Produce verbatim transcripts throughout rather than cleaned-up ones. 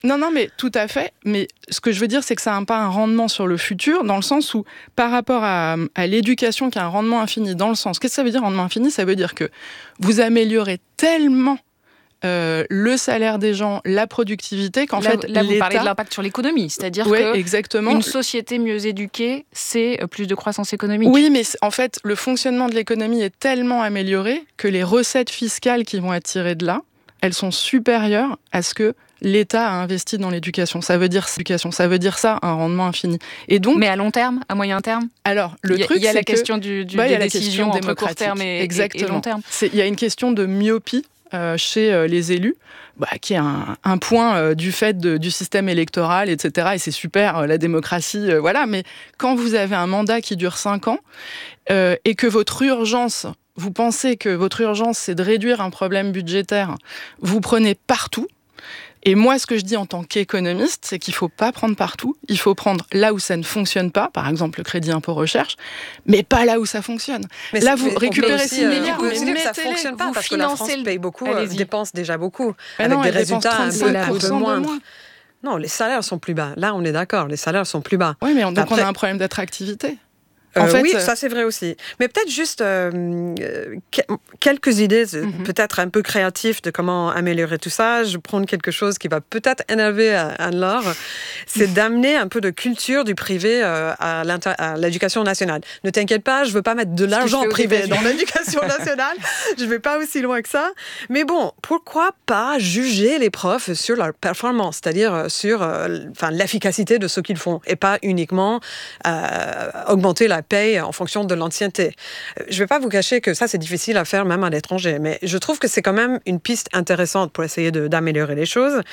Non, non, mais tout à fait. Mais ce que je veux dire, c'est que ça n'a pas un rendement sur le futur, dans le sens où, par rapport à, à l'éducation qui a un rendement infini, dans le sens... Qu'est-ce que ça veut dire, rendement infini ? Ça veut dire que vous améliorez tellement euh, le salaire des gens, la productivité, qu'en là, fait, là, l'État... vous parlez de l'impact sur l'économie, c'est-à-dire ouais, que exactement. Une société mieux éduquée, c'est plus de croissance économique. Oui, mais en fait, le fonctionnement de l'économie est tellement amélioré que les recettes fiscales qui vont être tirées de là, elles sont supérieures à ce que l'État a investi dans l'éducation. Ça veut dire l'éducation, ça veut dire ça, un rendement infini. Et donc, mais à long terme, à moyen terme. Alors, le il y a, truc, il y a c'est la que, question du, du bah, des y a la décisions question entre court terme et, Exactement. et, et long terme. C'est, il y a une question de myopie euh, chez euh, les élus, bah, qui est un, un point euh, du fait de, du système électoral, et cetera. Et c'est super, euh, la démocratie, euh, voilà. Mais quand vous avez un mandat qui dure cinq ans euh, et que votre urgence, vous pensez que votre urgence, c'est de réduire un problème budgétaire, vous prenez partout. Et moi, ce que je dis en tant qu'économiste, c'est qu'il ne faut pas prendre partout. Il faut prendre là où ça ne fonctionne pas, par exemple le crédit impôt recherche, mais pas là où ça fonctionne. Mais là, vous récupérez six milliards, euh, mais que ça ne fonctionne pas parce que la France le... paye beaucoup, euh, dépense déjà beaucoup, mais avec non, des résultats un peu, un peu moindres. Moins. Non, les salaires sont plus bas. Là, on est d'accord, les salaires sont plus bas. Oui, mais donc Après, on a un problème d'attractivité. En euh, fait, oui, ça c'est vrai aussi. Mais peut-être juste euh, quelques idées, mm-hmm. peut-être un peu créatives de comment améliorer tout ça. Je prends quelque chose qui va peut-être énerver Anne-Laure. C'est d'amener un peu de culture du privé euh, à, à l'éducation nationale. Ne t'inquiète pas, je ne veux pas mettre de l'argent privé dans l'éducation nationale. Je ne vais pas aussi loin que ça. Mais bon, pourquoi pas juger les profs sur leur performance, c'est-à-dire sur euh, l'efficacité de ce qu'ils font et pas uniquement euh, augmenter la paye en fonction de l'ancienneté. Je ne vais pas vous cacher que ça, c'est difficile à faire même à l'étranger, mais je trouve que c'est quand même une piste intéressante pour essayer de, d'améliorer les choses.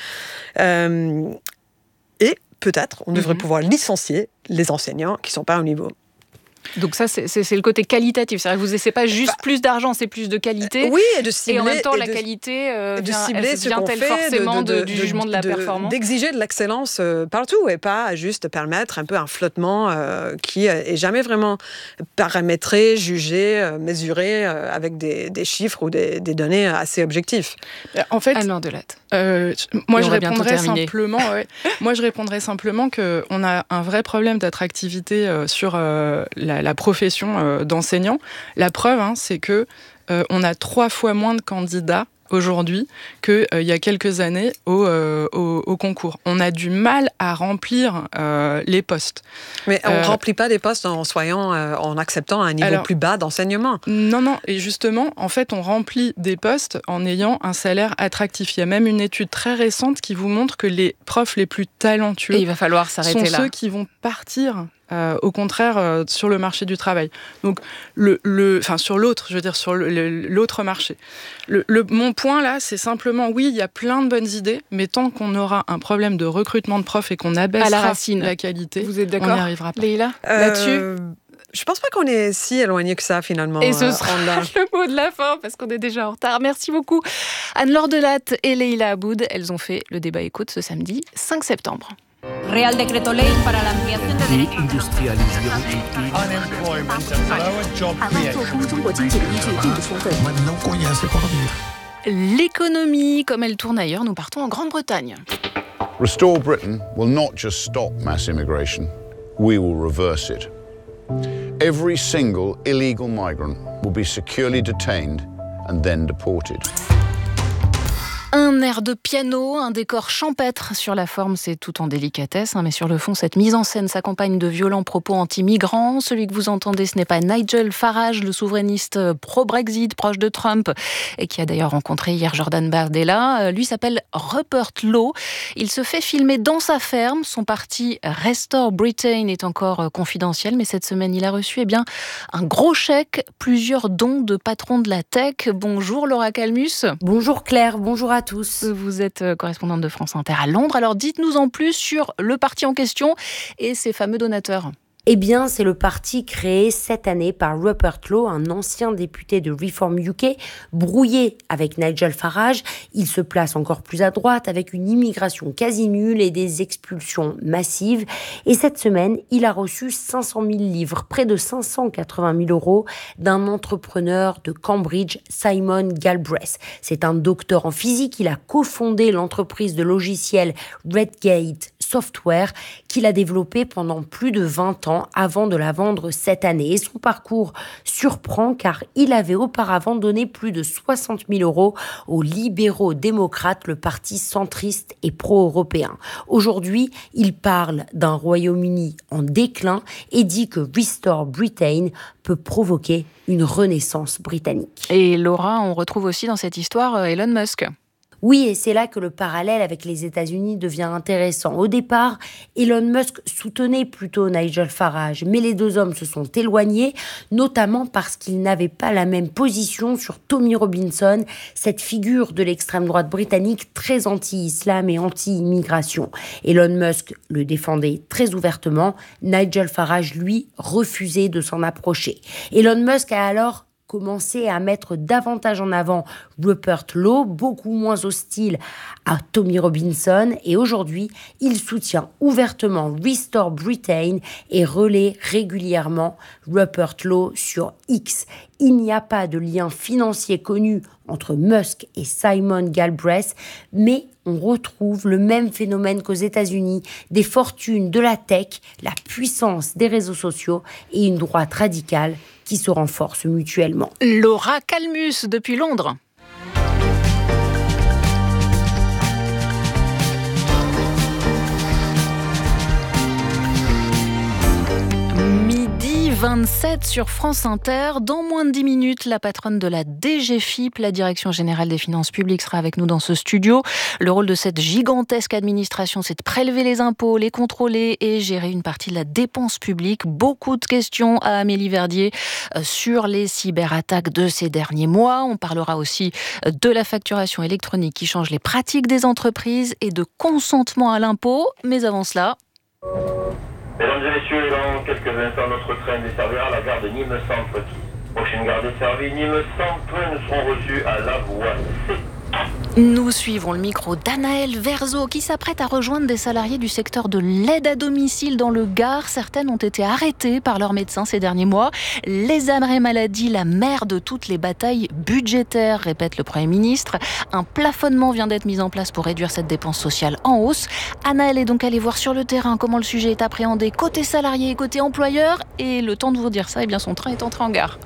Euh, et peut-être, on devrait mm-hmm. pouvoir licencier les enseignants qui ne sont pas au niveau. Donc ça, c'est, c'est, c'est le côté qualitatif. C'est-à-dire que vous n'essayez pas juste bah, plus d'argent, c'est plus de qualité. Euh, oui, et de cibler. Et en même temps, la de, qualité euh, de vient, cibler elle ce vient-elle qu'on fait, forcément de, de, de, du de, jugement de la de, performance. D'exiger de l'excellence euh, partout et pas juste permettre un peu un flottement euh, qui est jamais vraiment paramétré, jugé, euh, mesuré euh, avec des, des chiffres ou des, des données assez objectifs. En fait, Anne-Laure Delatte. Euh, moi, je répondrais simplement. Ouais, moi, je répondrais simplement que on a un vrai problème d'attractivité euh, sur euh, la, la profession euh, d'enseignant. La preuve, hein, c'est que euh, on a trois fois moins de candidats aujourd'hui qu'il euh, y a quelques années au, euh, au, au concours. On a du mal à remplir euh, les postes. Mais on ne euh, remplit pas des postes en, soyant, euh, en acceptant un niveau alors, plus bas d'enseignement. Non, non. Et justement, en fait, on remplit des postes en ayant un salaire attractif. Il y a même une étude très récente qui vous montre que les profs les plus talentueux Et il va falloir s'arrêter sont là. ceux qui vont partir Euh, au contraire euh, sur le marché du travail. Donc, le, le, enfin sur l'autre, je veux dire sur le, le, l'autre marché. Le, le, mon point là, c'est simplement, oui, il y a plein de bonnes idées, mais tant qu'on aura un problème de recrutement de profs et qu'on abaissera la, racine. la qualité, vous êtes d'accord, on n'y arrivera pas. Leïla, euh, là-dessus je pense pas qu'on est si éloigné que ça, finalement. Et ce sera euh, le mot de la fin, parce qu'on est déjà en retard. Merci beaucoup. Anne-Laure Delatte et Leïla Aboud, elles ont fait le débat écoute ce samedi cinq septembre. Real Decreto Ley para la ampliación de derechos. L'économie, comme elle tourne ailleurs, nous partons en Grande-Bretagne. Restore Britain will not just stop mass immigration, we will reverse it. Every single illegal migrant will be securely detained and then deported. Un air de piano, un décor champêtre. Sur la forme, c'est tout en délicatesse, hein, mais sur le fond, cette mise en scène s'accompagne de violents propos anti-migrants. Celui que vous entendez, ce n'est pas Nigel Farage, le souverainiste pro-Brexit, proche de Trump, et qui a d'ailleurs rencontré hier Jordan Bardella. Lui s'appelle Rupert Lowe. Il se fait filmer dans sa ferme. Son parti Restore Britain est encore confidentiel, mais cette semaine, il a reçu eh bien, un gros chèque, plusieurs dons de patrons de la tech. Bonjour Laura Calmus. Bonjour Claire, bonjour à tous. Vous êtes correspondante de France Inter à Londres. Alors dites-nous en plus sur le parti en question et ses fameux donateurs. Eh bien, c'est le parti créé cette année par Rupert Lowe, un ancien député de Reform U K, brouillé avec Nigel Farage. Il se place encore plus à droite avec une immigration quasi nulle et des expulsions massives. Et cette semaine, il a reçu cinq cent mille livres, près de cinq cent quatre-vingt mille euros, d'un entrepreneur de Cambridge, Simon Galbraith. C'est un docteur en physique. Il a cofondé l'entreprise de logiciels Redgate Software qu'il a développé pendant plus de vingt ans avant de la vendre cette année. Et son parcours surprend car il avait auparavant donné plus de soixante mille euros aux libéraux démocrates, le parti centriste et pro-européen. Aujourd'hui, il parle d'un Royaume-Uni en déclin et dit que Restore Britain peut provoquer une renaissance britannique. Et Laura, on retrouve aussi dans cette histoire Elon Musk. Oui, et c'est là que le parallèle avec les États-Unis devient intéressant. Au départ, Elon Musk soutenait plutôt Nigel Farage, mais les deux hommes se sont éloignés, notamment parce qu'ils n'avaient pas la même position sur Tommy Robinson, cette figure de l'extrême droite britannique très anti-islam et anti-immigration. Elon Musk le défendait très ouvertement, Nigel Farage, lui, refusait de s'en approcher. Elon Musk a alors commencer à mettre davantage en avant Rupert Lowe, beaucoup moins hostile à Tommy Robinson, et aujourd'hui, il soutient ouvertement Restore Britain et relaie régulièrement Rupert Lowe sur X. Il n'y a pas de lien financier connu entre Musk et Simon Galbraith, mais on retrouve le même phénomène qu'aux États-Unis, des fortunes de la tech, la puissance des réseaux sociaux et une droite radicale qui se renforcent mutuellement. Laura Calmus depuis Londres. midi vingt-sept sur France Inter. Dans moins de dix minutes, la patronne de la D G F I P, la Direction Générale des Finances Publiques, sera avec nous dans ce studio. Le rôle de cette gigantesque administration, c'est de prélever les impôts, les contrôler et gérer une partie de la dépense publique. Beaucoup de questions à Amélie Verdier sur les cyberattaques de ces derniers mois. On parlera aussi de la facturation électronique qui change les pratiques des entreprises et de consentement à l'impôt. Mais avant cela... Mesdames et messieurs, dans quelques instants, notre train desservira la gare de Nîmes-Centre. Prochaine gare desservie, Nîmes-Centre, nous serons reçus à la voie C. Nous suivons le micro d'Anaëlle Verzo qui s'apprête à rejoindre des salariés du secteur de l'aide à domicile dans le Gard. Certaines ont été arrêtées par leurs médecins ces derniers mois. Les arrêts maladie, la mère de toutes les batailles budgétaires, répète le Premier ministre. Un plafonnement vient d'être mis en place pour réduire cette dépense sociale en hausse. Anaëlle est donc allée voir sur le terrain comment le sujet est appréhendé côté salarié et côté employeur. Et le temps de vous dire ça, eh bien son train est entré en gare.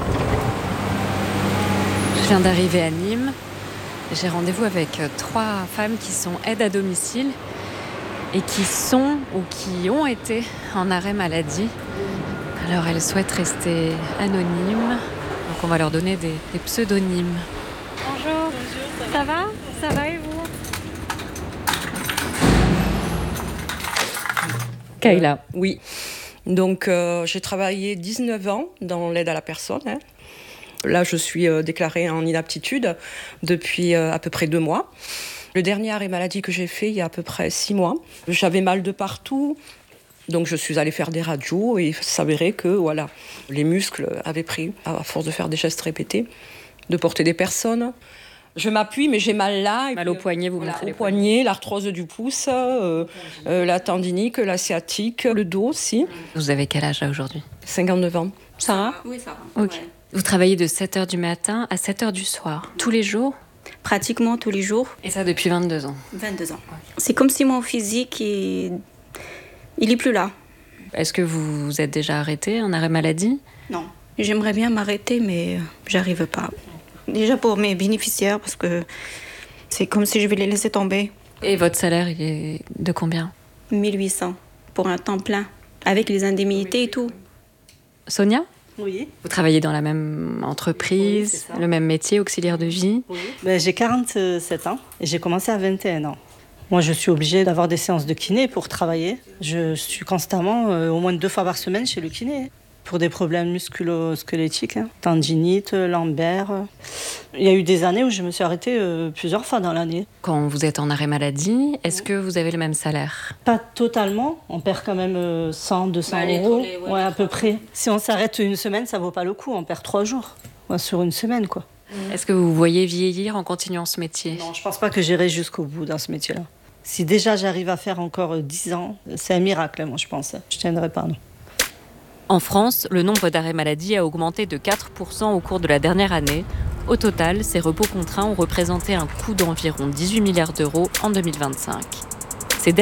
Je viens d'arriver à Nîmes. J'ai rendez-vous avec trois femmes qui sont aides à domicile et qui sont ou qui ont été en arrêt maladie. Alors elles souhaitent rester anonymes, donc on va leur donner des, des pseudonymes. Bonjour. Bonjour, ça, ça va ? Ça va et vous ? Kayla. Oui. Donc euh, j'ai travaillé dix-neuf ans dans l'aide à la personne. Hein. Là, je suis euh, déclarée en inaptitude depuis euh, à peu près deux mois. Le dernier arrêt maladie que j'ai fait, il y a à peu près six mois. J'avais mal de partout, donc je suis allée faire des radios et il s'avérait que voilà, les muscles avaient pris, à force de faire des gestes répétés, de porter des personnes. Je m'appuie, mais j'ai mal là. Et mal au poignet, vous voilà, me au poignet, l'arthrose du pouce, euh, euh, la tendinique, la sciatique, le dos aussi. Vous avez quel âge là aujourd'hui ? cinquante-neuf ans. Sarah ? Oui, ça va. Ok. Ouais. Vous travaillez de sept heures du matin à sept heures du soir, tous les jours ? Pratiquement tous les jours. Et ça depuis vingt-deux ans ? vingt-deux ans. Ouais. C'est comme si mon physique, il n'est plus là. Est-ce que vous vous êtes déjà arrêté en arrêt maladie ? Non. J'aimerais bien m'arrêter, mais j'arrive pas. Déjà pour mes bénéficiaires, parce que c'est comme si je vais les laisser tomber. Et votre salaire, il est de combien ? mille huit cents pour un temps plein, avec les indemnités et tout. Sonia ? Oui. Vous travaillez dans la même entreprise, oui, le même métier, auxiliaire de vie. Oui. Ben, j'ai quarante-sept ans et j'ai commencé à vingt et un ans. Moi, je suis obligée d'avoir des séances de kiné pour travailler. Je suis constamment, euh, au moins deux fois par semaine, chez le kiné. pour des problèmes musculo-squelettiques, hein. Tendinite, lombaire. Il y a eu des années où je me suis arrêtée euh, plusieurs fois dans l'année. Quand vous êtes en arrêt maladie, est-ce que vous avez le même salaire ? Pas totalement. On perd quand même euh, cent, deux cents Ouais, euros. les- ouais, Ouais, à peu près. Si on s'arrête une semaine, ça vaut pas le coup. On perd trois jours. Ouais, sur une semaine, quoi. Est-ce que vous voyez vieillir en continuant ce métier ? Non, je pense pas que j'irai jusqu'au bout dans ce métier-là. Si déjà j'arrive à faire encore dix ans, c'est un miracle, moi, je pense. Je tiendrai pas, non. En France, le nombre d'arrêts maladie a augmenté de quatre pour cent au cours de la dernière année. Au total, ces repos contraints ont représenté un coût d'environ dix-huit milliards d'euros en deux mille vingt-cinq.